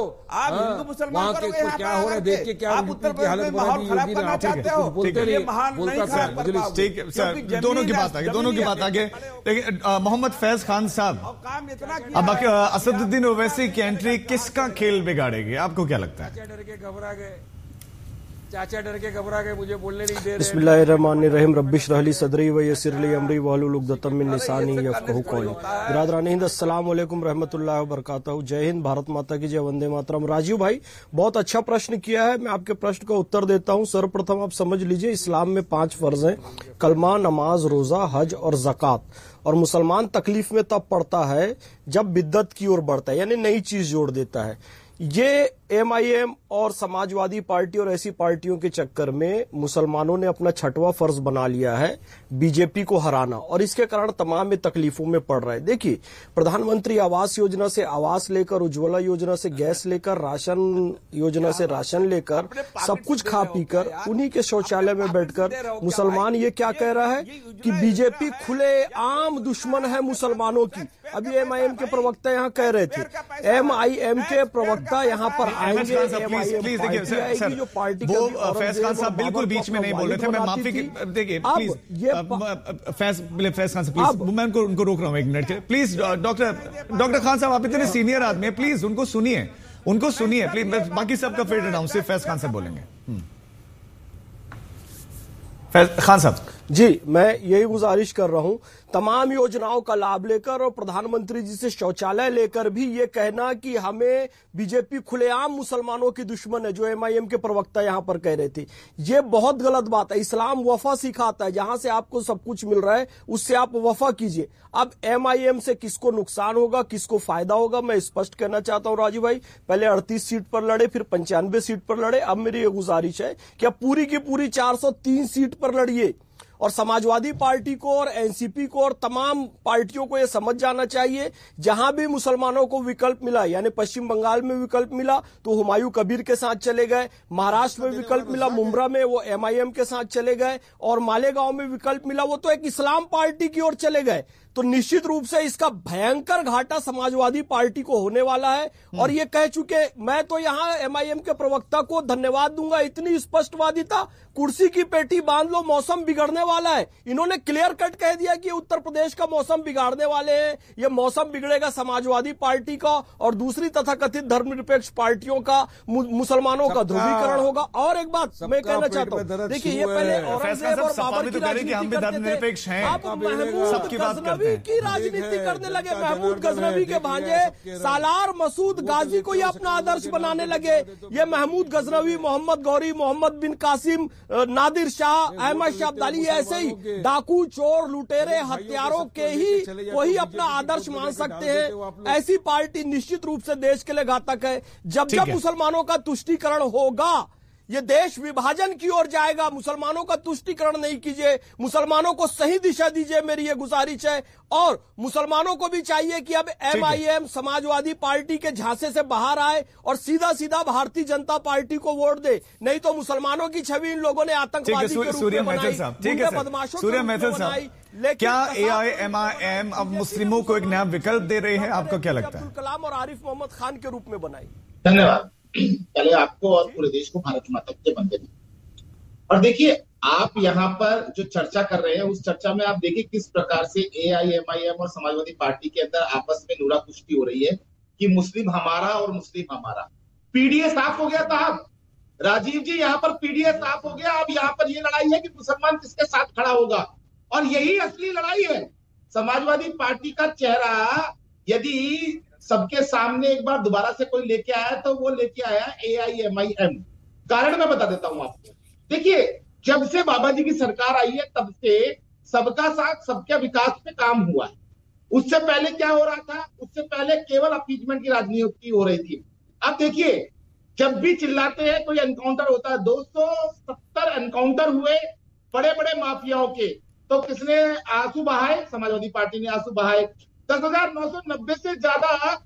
वहाँ के तो क्या हो रहा है देख के, क्या की हालत बना दी योगी ने। आप बोलते नहीं, बोलता ठीक है सर, दोनों की बात आगे, दोनों की बात आगे। लेकिन मोहम्मद फैज खान साहब, अब असदुद्दीन ओवैसी की एंट्री किसका खेल बिगाड़ेगी, आपको क्या लगता है? डर के घबरा गए, चाचा डर के घबरा गए, मुझे बोलने नहीं दे रहे। बिस्मिल्लाहिर्रहमानिर्रहीम, रब्बिश रहली सदरी व यस्सिर ली अमरी वाहलुल उक़दतम मिन लिसानी यफ़क़हू क़ौली। बिरादरान हिंद, अस्सलाम वालेकुम रहमतुल्लाहि व बरकातहू। जय हिंद, भारत माता की जय, वंदे मातरम। राजीव भाई बहुत अच्छा प्रश्न किया है, मैं आपके प्रश्न का उत्तर देता हूं। सर्वप्रथम आप समझ लीजिए, इस्लाम में पांच फर्ज हैं, कलमा, नमाज, रोजा, हज और ज़कात। और मुसलमान तकलीफ में तब पड़ता है जब बिद्दत की ओर बढ़ता है, यानी नई चीज जोड़ देता है। ये एम आई एम और समाजवादी पार्टी और ऐसी पार्टियों के चक्कर में मुसलमानों ने अपना छठवां फर्ज बना लिया है बीजेपी को हराना, और इसके कारण तमाम तकलीफों में पड़ रहा है। देखिए, प्रधानमंत्री आवास योजना से आवास लेकर, उज्ज्वला योजना से गैस लेकर, राशन योजना से राशन लेकर, सब कुछ खा पीकर उन्हीं के शौचालय में बैठकर मुसलमान ये क्या कह रहा है कि बीजेपी खुले आम दुश्मन है मुसलमानों की। अभी एम आई एम के प्रवक्ता यहाँ कह रहे थे, एम आई एम के प्रवक्ता यहाँ पर आएंगे, प्लीज प्लीज देखिए सर, सर जो पार्टी वो फैज खान साहब बिल्कुल बीच में नहीं बोल रहे थे, मैं माफी की देखिए प्लीज फैज फैज खान साहब प्लीज, मैं उनको उनको रोक रहा हूँ एक मिनट के प्लीज। डॉक्टर डॉक्टर खान साहब, आप इतने सीनियर आदमी है, प्लीज उनको सुनिए, उनको सुनिए प्लीज, बाकी सबका फेड डाउन, सिर्फ फैज खान साहब बोलेंगे। फैज खान साहब जी, मैं यही गुजारिश कर रहा हूं, तमाम योजनाओं का लाभ लेकर और प्रधानमंत्री जी से शौचालय लेकर भी ये कहना कि हमें बीजेपी खुलेआम मुसलमानों की दुश्मन है, जो एम आई एम के प्रवक्ता यहां पर कह रहे थे, ये बहुत गलत बात है। इस्लाम वफा सिखाता है, जहां से आपको सब कुछ मिल रहा है उससे आप वफा कीजिए। अब एम आई एम से किसको नुकसान होगा, किसको फायदा होगा, मैं स्पष्ट कहना चाहता हूं राजू भाई। पहले अड़तीस सीट पर लड़े, फिर पंचानवे सीट पर लड़े, अब मेरी ये गुजारिश है कि अब पूरी की पूरी चार सौ तीन सीट पर लड़िए। और समाजवादी पार्टी को और एन सी पी को और तमाम पार्टियों को यह समझ जाना चाहिए, जहां भी मुसलमानों को विकल्प मिला, यानी पश्चिम बंगाल में विकल्प मिला तो हुमायूं कबीर के साथ चले गए, महाराष्ट्र में विकल्प मिला मुमरा में वो एम आई एम के साथ चले गए, और मालेगांव में विकल्प मिला वो तो एक इस्लाम पार्टी की ओर चले गए। तो निश्चित रूप से इसका भयंकर घाटा समाजवादी पार्टी को होने वाला है। और ये कह चुके, मैं तो यहां एम आई एम के प्रवक्ता को धन्यवाद दूंगा, इतनी स्पष्टवादिता, कुर्सी की पेटी बांध लो, मौसम बिगड़ने वाला है। इन्होंने क्लियर कट कह दिया कि उत्तर प्रदेश का मौसम बिगाड़ने वाले हैं, ये मौसम बिगड़ेगा समाजवादी पार्टी का और दूसरी तथाकथित धर्मनिरपेक्ष पार्टियों का, मुसलमानों का ध्रुवीकरण होगा। और एक बात मैं कहना चाहता हूं, देखिए ये पहले औरंगजेब और बाबर की राजनीति करते थे, अब महमूद गजनवी की राजनीति करने लगे। महमूद गजनवी के भांजे सालार मसूद गाजी को ये अपना आदर्श बनाने लगे। ये महमूद गजनवी, मोहम्मद गौरी, मोहम्मद बिन कासिम, नादिर शाह, अहमद शाह अब्दाली, ऐसे ही डाकू, चोर, लुटेरे, हत्यारों के ही को ही अपना आदर्श मान सकते हैं। ऐसी पार्टी निश्चित रूप से देश के लिए घातक है। जब जब मुसलमानों का तुष्टीकरण होगा, ये देश विभाजन की ओर जाएगा। मुसलमानों का तुष्टीकरण नहीं कीजिए, मुसलमानों को सही दिशा दीजिए, मेरी ये गुजारिश है। और मुसलमानों को भी चाहिए कि अब M I am Samajwadi party के झांसे से बाहर आए और सीधा सीधा भारतीय जनता पार्टी को वोट दे। नहीं तो मुसलमानों की छवि इन लोगों ने आतंकवादी के रूप में बनाई, बदमाशों के रूप में बनाई। लेकिन क्या ए आई एम आई एम अब मुस्लिमों को एक नया विकल्प दे रहे हैं? आपको क्या लगता है? अब्दुल कलाम और आरिफ मोहम्मद खान के रूप में बनाई। धन्यवाद। पहले आपको और पूरे देश को भारत माता के बंदे में। और देखिए, आप यहाँ पर जो चर्चा कर रहे हैं उस चर्चा में आप देखिए किस प्रकार से ए आई एम आई एम और समाजवादी पार्टी के अंदर आपस में नूरा कुश्ती हो रही है कि मुस्लिम हमारा और मुस्लिम हमारा। पीडीए साफ हो गया साहब, राजीव जी, यहाँ पर पीडीए साफ हो गया। अब यहाँ पर ये लड़ाई है कि मुसलमान किसके साथ खड़ा होगा, और यही असली लड़ाई है। समाजवादी पार्टी का चेहरा यदि सबके सामने एक बार दोबारा से कोई लेके आया तो वो लेके आया ए आई एम आई एम। कारण मैं बता देता हूं आपको। देखिए, जब से बाबा जी की सरकार आई है तब से सबका साथ सबके विकास पे काम हुआ है। उससे पहले क्या हो रहा था? उससे पहले केवल अपीजमेंट की राजनीति हो रही थी। अब देखिए, जब भी चिल्लाते हैं कोई एनकाउंटर होता है, दो सौ सत्तर एनकाउंटर हुए बड़े बड़े माफियाओं के, तो किसने आंसू बहाए? समाजवादी पार्टी ने आंसू बहाए। दस हजार नौ सौ नब्बे से ज्यादा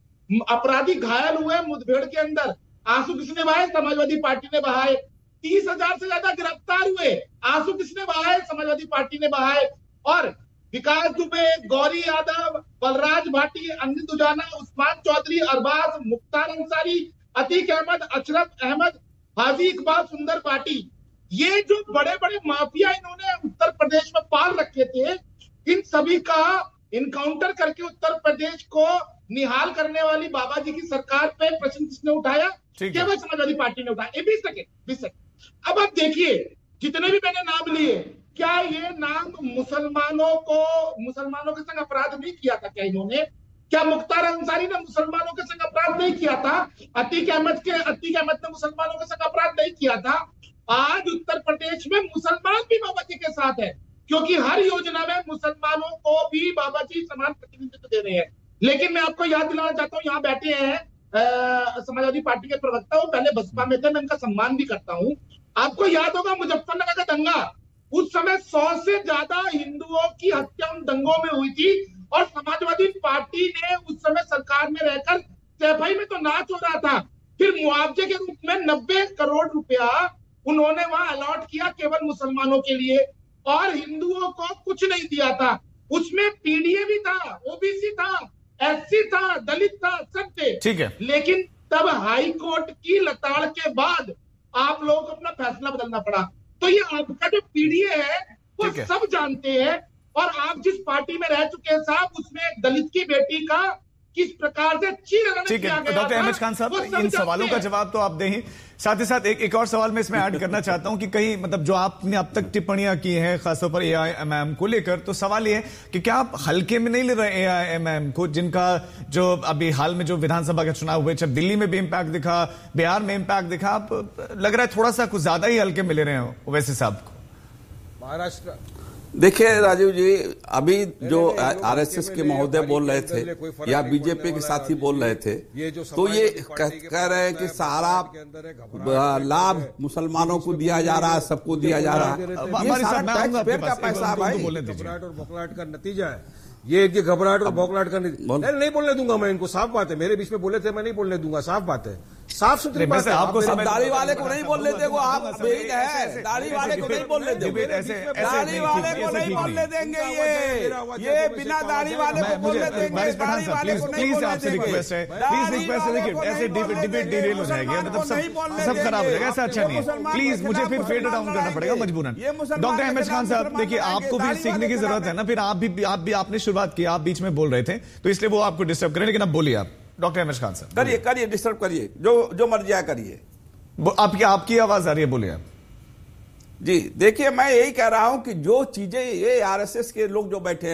अपराधी घायल हुए मुठभेड़ के अंदर, आंसू किसने बहाए? समाजवादी पार्टी ने बहाए। तीस हजार से ज्यादा गिरफ्तार हुए, आंसू किसने बहाए? समाजवादी पार्टी ने बहाए। और विकास दुबे, गौरी यादव, बलराज भाटी, अनिल उजाना, उस्मान चौधरी, अरबाज, मुख्तार अंसारी, अतीक अहमद, अशरफ अहमद, हाजी इकबाल, सुंदर पाटी, ये जो बड़े बड़े माफिया इन्होंने उत्तर प्रदेश में पाल रखे थे, इन सभी का इनकाउंटर करके उत्तर प्रदेश को निहाल करने वाली बाबा जी की सरकार पे प्रश्न किसने उठाया? केवल समाजवादी पार्टी ने उठाया। बीस सेकेंड बीस सेकेंड अब आप देखिए, जितने भी मैंने नाम लिए, क्या ये नाम मुसलमानों को मुसलमानों के संग अपराध नहीं किया था? क्या इन्होंने, क्या मुख्तार अंसारी ने मुसलमानों के संग अपराध नहीं किया था? अतीक अहमद के अतीक अहमद ने मुसलमानों के संग अपराध नहीं किया था? आज उत्तर प्रदेश में मुसलमान भी बाबा जी के साथ है, क्योंकि हर योजना में मुसलमानों को भी बाबा जी समान प्रतिनिधित्व दे रहे हैं। लेकिन मैं आपको याद दिलाना चाहता हूँ, यहाँ बैठे हैं समाजवादी पार्टी के प्रवक्ता, वो पहले बसपा में थे, मैं इनका सम्मान भी करता हूँ। आपको याद होगा मुजफ्फरनगर का दंगा, उस समय सौ से ज्यादा हिंदुओं की हत्या उन दंगों में हुई थी, और समाजवादी पार्टी ने उस समय सरकार में रहकर सैफई में तो नाच हो रहा था। फिर मुआवजे के रूप में नब्बे करोड़ रुपया उन्होंने वहां अलॉट किया केवल मुसलमानों के लिए, और हिंदुओं को कुछ नहीं दिया था। उसमें पीडीए भी था, ओ बी सी था, एस सी था, दलित था, सब थे। ठीक है। लेकिन तब हाई कोर्ट की लताड़ के बाद आप लोगों को अपना फैसला बदलना पड़ा। तो ये आपका जो पीडीए है वो सब जानते हैं, और आप जिस पार्टी में रह चुके हैं साहब, उसमें एक दलित की बेटी का किस प्रकार से चीरहरण किया गया। डॉक्टर अहमद खान साहब, इन सवालों का जवाब तो आप दें ही, साथ ही साथ एक एक और सवाल मैं इसमें ऐड करना चाहता हूं कि कहीं मतलब जो आपने अब तक टिप्पणियां की हैं खासतौर पर ए आई एम आई एम को लेकर, तो सवाल ये है कि क्या आप हल्के में नहीं ले रहे ए आई एम आई एम को, जिनका जो अभी हाल में जो विधानसभा के चुनाव हुए, जब दिल्ली में भी इम्पैक्ट दिखा, बिहार में इम्पैक्ट दिखा, आप लग रहा है थोड़ा सा कुछ ज्यादा ही हल्के में ले रहे हो वैसे साहब को? महाराष्ट्र देखिए राजीव जी, अभी जो आरएसएस के महोदय बोल रहे थे या बीजेपी के साथी बोल रहे थे, तो ये कह रहे हैं कि सारा लाभ मुसलमानों को दिया जा रहा है, सबको दिया जा रहा है। ये सारा टैक्स पेयर का पैसा है भाई। घबराहट और बौखलाहट का नतीजा है ये, कि घबराहट और बौखलाहट का नतीजा। नहीं बोलने दूंगा मैं इनको, साफ बात है। मेरे बीच में बोले थे, मैं नहीं बोलने दूंगा, साफ बात है, साफ सुथरी बात है। आपको दाढ़ी वाले को नहीं बोलने देंगे, आप है दाढ़ी वाले को नहीं बोलने देंगे, दाढ़ी वाले को नहीं बोलने देंगे, ये ये बिना दाढ़ी वाले को बोलने देंगे, दाढ़ी वाले को नहीं बोलने आपसे रिक्वेस्ट है, प्लीज रिक्वेस्ट है, देखिए ऐसे डिबेट डिरेल हो जाएगी, मतलब सब सब खराब हो जाएगा, ऐसा अच्छा नहीं है। प्लीज मुझे फिर फेड डाउन करना पड़ेगा मजबूरन। डॉक्टर अहमद खान साहब, देखिए आपको भी सीखने की जरूरत है ना, फिर आप भी आप भी आपने शुरुआत की, आप बीच में बोल रहे थे तो इसलिए वो आपको डिस्टर्ब करें, लेकिन अब बोलिए आप डॉक्टर अहमद खान साहब। करिए करिए डिस्टर्ब करिए, जो जो मर्जी आए करिए। आपकी आपकी आवाज आ रही है, बोलिए आप। जी देखिए, मैं यही कह रहा हूं कि जो चीजें ये आरएसएस के लोग जो बैठे हैं,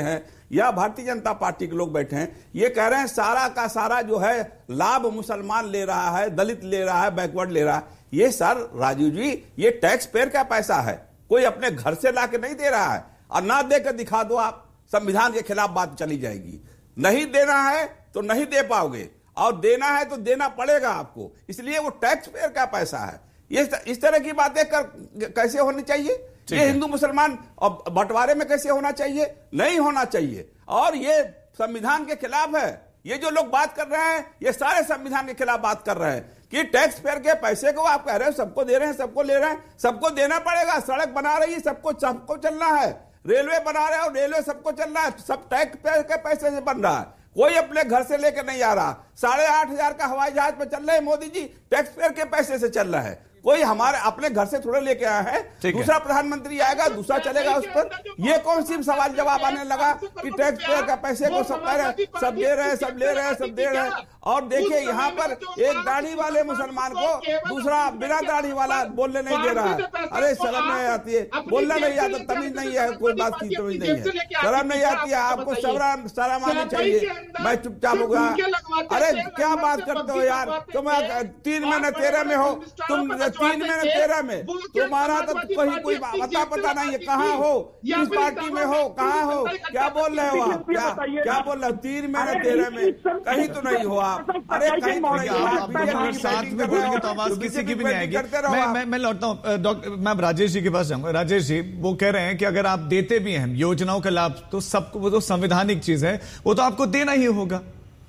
या भारतीय जनता पार्टी के लोग बैठे हैं, ये कह रहे हैं सारा का सारा जो है लाभ मुसलमान ले रहा है, दलित ले रहा है, बैकवर्ड ले रहा है। ये सर राजीव जी, ये टैक्स पेयर का पैसा है, कोई अपने घर से लाके नहीं दे रहा है। और ना देकर दिखा दो आप, संविधान के खिलाफ बात चली जाएगी। नहीं देना है तो नहीं दे पाओगे, और देना है तो देना पड़ेगा आपको, इसलिए वो टैक्स पेयर का पैसा है। ये इस तरह की बातें कर कैसे होनी चाहिए? ये हिंदू मुसलमान और बंटवारे में कैसे होना चाहिए? नहीं होना चाहिए, और ये संविधान के खिलाफ है। ये जो लोग बात कर रहे हैं, ये सारे संविधान के खिलाफ बात कर रहे हैं कि टैक्स पेयर के पैसे को आप कह रहे हो सबको दे रहे हैं, सबको ले रहे हैं, सबको देना पड़ेगा। सड़क बना रही है, सबको सबको चलना है, रेलवे बना रहे हो, रेलवे सबको चलना है, सब टैक्स पेयर के पैसे से बन रहा है। कोई अपने घर से लेकर नहीं आ रहा। साढ़े आठ हजार का हवाई जहाज पे चल रहे हैं मोदी जी, टैक्स पेयर के पैसे से चल रहा है। कोई हमारे अपने घर से थोड़े लेके आया है, दूसरा प्रधानमंत्री आएगा, दूसरा चलेगा उस पर। ये कौन सी सवाल जवाब आने लगा कि टैक्स पेयर का पैसे को सब सब दे रहे हैं, सब ले रहे हैं, सब दे रहे हैं। और देखिए यहाँ पर एक दाढ़ी वाले मुसलमान को दूसरा बिना दाढ़ी वाला बोलने नहीं दे रहा है। अरे शर्म नहीं आती है, बोलना नहीं आता, तमीज नहीं है, कोई बात की तमीज नहीं है, शर्म नहीं आती है आपको, शर्म शर्म आनी चाहिए। मैं चुपचाप होगा। अरे क्या बात करते हो यार, तुम तीन महीने तेरह में हो, तुम तीन महीने तेरह में, तुम्हारा तो कहीं कोई पता पता नहीं है, कहाँ हो, किस पार्टी में हो, कहाँ हो, क्या बोल रहे हो आप, क्या क्या बोल रहे हो? तीन महीने तेरह में कहीं तो नहीं हो आप। अरे कहीं तो नहीं हो आप, साथ में बोलेंगे तो आवाज किसी की भी नहीं आएगी। मैं मैं मैं लौटता हूँ डॉक्टर, मैं राजेश जी के पास जाऊंगा। राजेश जी, वो कह रहे हैं कि अगर आप देते भी हैं योजनाओं का लाभ, तो सबको, वो तो संवैधानिक चीज है, वो तो आपको देना ही होगा।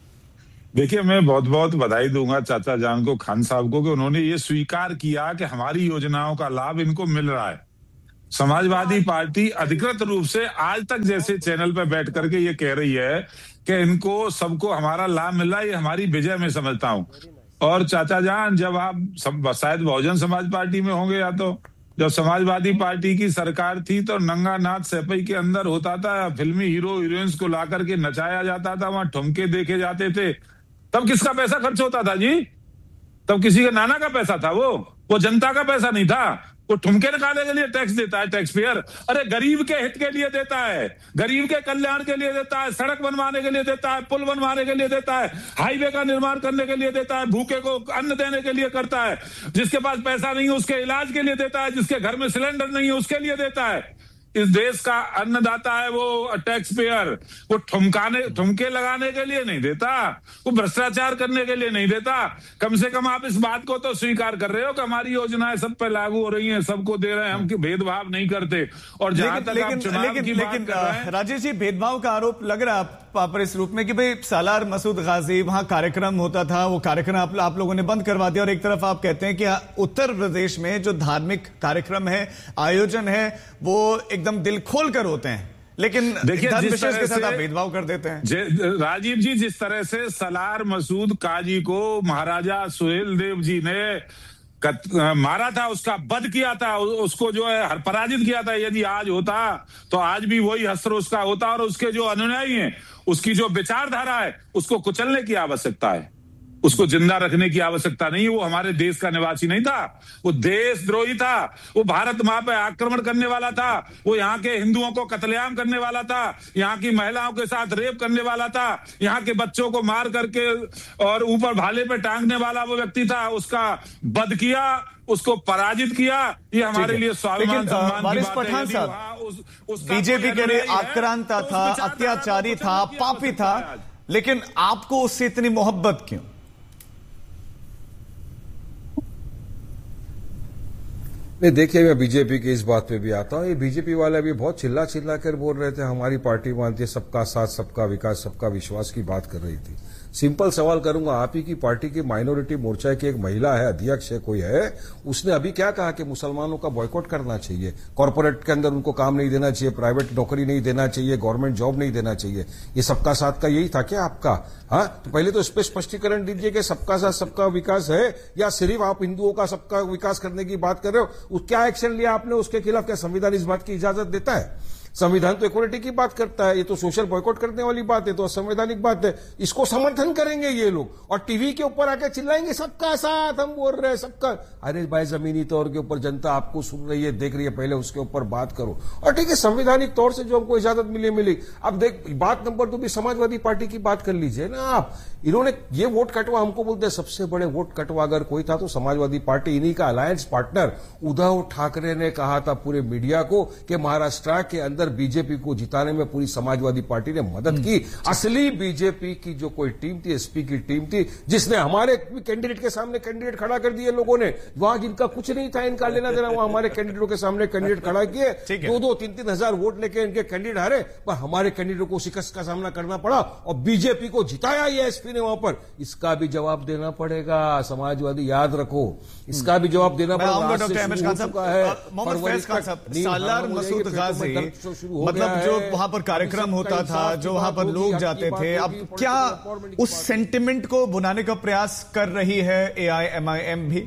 देखिए, मैं बहुत बहुत बधाई दूंगा चाचा जान को, खान साहब को, कि उन्होंने ये स्वीकार किया कि हमारी योजनाओं का लाभ इनको मिल रहा है। समाजवादी पार्टी अधिकृत रूप से आज तक जैसे चैनल पर बैठ करके ये कह रही है कि इनको सबको हमारा लाभ मिल रहा है, ये हमारी विजय में समझता हूं। और चाचा जान, जब आप सब, शायद बहुजन समाज पार्टी में होंगे, या तो जब समाजवादी पार्टी की सरकार थी तो नंगा नाच सैपई के अंदर होता था, फिल्मी हीरो हीरोइंस को ला करके नचाया जाता था, वहां ठुमके देखे जाते थे। तब किसका पैसा खर्च होता था जी? तब किसी के नाना का पैसा था, वो वो जनता का पैसा नहीं था। वो ठुमके निकालने के लिए टैक्स देता है टैक्स पेयर। अरे गरीब के हित के लिए देता है, गरीब के कल्याण के लिए देता है, सड़क बनवाने के लिए देता है, पुल बनवाने के लिए देता है, हाईवे का निर्माण करने के लिए देता है, भूखे को अन्न देने के लिए करता है, जिसके पास पैसा नहीं है उसके इलाज के लिए देता है, जिसके घर में सिलेंडर नहीं है उसके लिए देता है। इस देश का अन्नदाता है वो टैक्स पेयर। वो ठुमकाने ठुमके लगाने के लिए नहीं देता, वो भ्रष्टाचार करने के लिए नहीं देता। कम से कम आप इस बात को तो स्वीकार कर रहे हो कि हमारी योजनाएं सब पे लागू हो रही हैं, सबको दे रहे हैं, हम भेदभाव नहीं करते। और जहां तक आप चुनाव लेकिन, की लेकिन, बात कर रहे हैं, राजेश जी, भेदभाव का आरोप लग रहा है आप पर इस रूप में कि भाई सालार मसूद गाजी, वहां कार्यक्रम होता था, वो कार्यक्रम आप, आप लोगों ने बंद करवा दिया, और एक तरफ आप कहते हैं कि उत्तर प्रदेश में जो धार्मिक कार्यक्रम है, आयोजन है, वो एकदम दिल खोल कर होते हैं, लेकिन देखिए जिस तरह के साथ से आप भेदभाव कर देते हैं। राजीव जी, जिस तरह से सालार मसूद काजी को महाराजा सुहेल देव जी ने कत, मारा था, उसका वध किया था, उसको जो है पराजित किया था, यदि आज होता तो आज भी वही अस्त्र उसका होता, और उसके जो अनुयायी हैं, उसकी जो विचारधारा है, उसको कुचलने की आवश्यकता है, उसको जिंदा रखने की आवश्यकता नहीं है। वो हमारे देश का निवासी नहीं था, वो देशद्रोही था, वो भारत माँ पे आक्रमण करने वाला था, वो यहाँ के हिंदुओं को कत्लेआम करने वाला था, यहाँ की महिलाओं के साथ रेप करने वाला था, यहाँ के बच्चों को मार करके और ऊपर भाले पे टांगने वाला वो व्यक्ति था। उसका वध किया, उसको पराजित किया, ये हमारे लिए स्वाभिमान सम्मान की बात है। साहब, बीजेपी के लिए आक्रांता था, अत्याचारी था, पापी था, लेकिन आपको उससे इतनी मोहब्बत क्यों? नहीं, देखिए, मैं बीजेपी की इस बात पे भी आता हूँ। ये बीजेपी वाले अभी बहुत चिल्ला चिल्ला कर बोल रहे थे हमारी पार्टी मानती है सबका साथ, सबका विकास, सबका विश्वास की बात कर रही थी। सिंपल सवाल करूंगा, आप ही की पार्टी की माइनॉरिटी मोर्चा की एक महिला है, अध्यक्ष है, कोई है, उसने अभी क्या कहा कि मुसलमानों का बॉयकॉट करना चाहिए, कॉर्पोरेट के अंदर उनको काम नहीं देना चाहिए, प्राइवेट नौकरी नहीं देना चाहिए, गवर्नमेंट जॉब नहीं देना चाहिए। ये सबका साथ का यही था क्या आपका? हाँ, तो पहले तो इस पे स्पष्टीकरण दीजिए कि सबका साथ सबका विकास है, या सिर्फ आप हिंदुओं का सबका विकास करने की बात कर रहे हो? क्या एक्शन लिया आपने उसके खिलाफ? क्या संविधान इस बात की इजाजत देता है? संविधान तो इक्वलिटी की बात करता है, ये तो सोशल बॉयकॉट करने वाली बात है, तो असंवैधानिक बात है। इसको समर्थन करेंगे ये लोग और टीवी के ऊपर आके चिल्लाएंगे सबका साथ हम बोल रहे हैं सबका। अरे भाई जमीनी तौर के ऊपर जनता आपको सुन रही है, देख रही है, पहले उसके ऊपर बात करो। और ठीक है, संवैधानिक तौर से जो हमको इजाजत मिली मिली। अब देख, बात नंबर दो भी समाजवादी पार्टी की बात कर लीजिए ना आप। इन्होंने ये वोट कटवा, हमको बोलते हैं सबसे बड़े वोट कटवा अगर कोई था तो समाजवादी पार्टी, इन्हीं का अलायंस पार्टनर उद्धव ठाकरे ने कहा था पूरे मीडिया को कि महाराष्ट्र के अंदर बीजेपी को जिताने में पूरी समाजवादी पार्टी ने मदद की। असली बीजेपी की जो कोई टीम थी, एसपी की टीम थी, जिसने हमारे कैंडिडेट के सामने कैंडिडेट खड़ा कर दिए लोगों ने, वहां जिनका कुछ नहीं था, इनका लेना देना, वहां हमारे कैंडिडेटों के सामने कैंडिडेट खड़ा किए, दो दो तीन तीन हजार वोट लेके इनके कैंडिडेट हारे, पर हमारे कैंडिडेटों को शिकस्त का सामना करना पड़ा और बीजेपी को जिताया ये एसपी ने वहां पर। इसका भी जवाब देना पड़ेगा, समाजवादी याद रखो, इसका भी जवाब देना पड़ेगा। डॉक्टर अहमद खान साहब, मोहम्मद फैज खान साहब, सालार मसूद गाजी, मतलब जो वहां पर कार्यक्रम होता था, जो वहां पर लोग जाते थे, अब क्या उस सेंटिमेंट को भुनाने का प्रयास कर रही है एआईएमआईएम भी?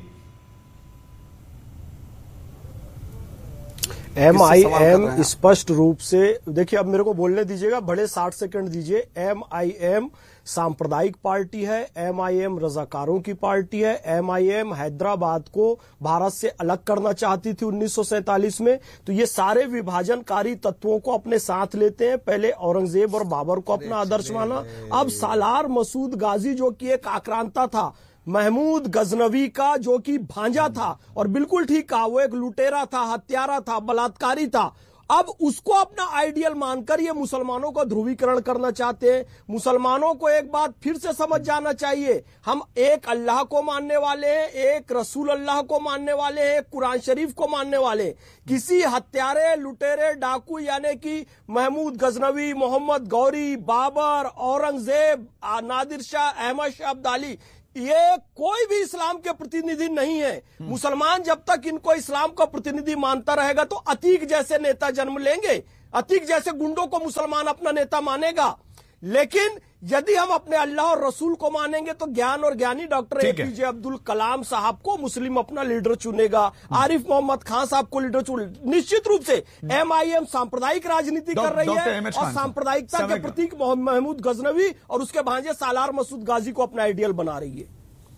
एमआईएम स्पष्ट रूप से, देखिए अब मेरे को बोलने दीजिएगा, बड़े साठ सेकंड दीजिए। एमआईएम सांप्रदायिक पार्टी है, एमआईएम रजाकारों की पार्टी है, एमआईएम हैदराबाद को भारत से अलग करना चाहती थी उन्नीस सौ सैंतालीस में। तो ये सारे विभाजनकारी तत्वों को अपने साथ लेते हैं। पहले औरंगजेब और बाबर को अपना आदर्श माना, अब सालार मसूद गाजी जो कि एक आक्रांता था, महमूद गजनवी का जो कि भांजा था, और बिल्कुल ठीक कहा, वो एक लुटेरा था, हत्यारा था, बलात्कारी था, अब उसको अपना आइडियल मानकर ये मुसलमानों का ध्रुवीकरण करना चाहते हैं। मुसलमानों को एक बात फिर से समझ जाना चाहिए, हम एक अल्लाह को मानने वाले हैं, एक रसूल अल्लाह को मानने वाले हैं, एक कुरान शरीफ को मानने वाले। किसी हत्यारे, लुटेरे, डाकू यानी कि महमूद गजनवी, मोहम्मद गौरी, बाबर, औरंगजेब, नादिर शाह, अहमद शाह अब्दाली, ये कोई भी इस्लाम के प्रतिनिधि नहीं है। मुसलमान जब तक इनको इस्लाम का प्रतिनिधि मानता रहेगा तो अतीक जैसे नेता जन्म लेंगे, अतीक जैसे गुंडों को मुसलमान अपना नेता मानेगा। लेकिन यदि हम अपने अल्लाह और रसूल को मानेंगे तो ज्ञान और ज्ञानी डॉक्टर एपीजे अब्दुल कलाम साहब को मुस्लिम अपना लीडर चुनेगा, आरिफ मोहम्मद खान साहब को लीडर चुने। निश्चित रूप से एमआईएम सांप्रदायिक राजनीति कर रही है और सांप्रदायिकता के प्रतीक महमूद गजनवी और उसके भांजे सालार मसूद गाजी को अपना आइडियल बना रही है।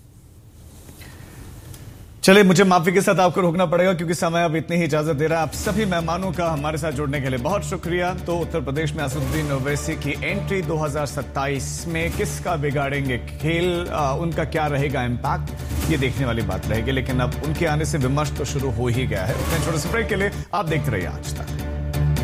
चलिए, मुझे माफी के साथ आपको रोकना पड़ेगा क्योंकि समय अब इतनी ही इजाजत दे रहा है। आप सभी मेहमानों का हमारे साथ जुड़ने के लिए बहुत शुक्रिया। तो उत्तर प्रदेश में असदुद्दीन ओवैसी की एंट्री दो हज़ार सत्ताईस में किसका बिगाड़ेंगे खेल, आ, उनका क्या रहेगा इम्पैक्ट, ये देखने वाली बात रहेगी। लेकिन अब उनके आने से विमर्श तो शुरू हो ही गया है। छोटे से ब्रेक के लिए आप देखते रहिए आज तक।